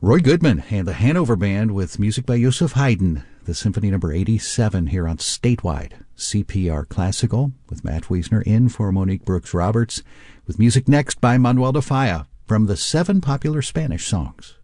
Roy Goodman and the Hanover Band with music by Joseph Haydn, the Symphony Number 87 here on Statewide CPR Classical, with Matt Wiesner in for Monique Brooks Roberts, with music next by Manuel de Falla from the 7 popular Spanish songs.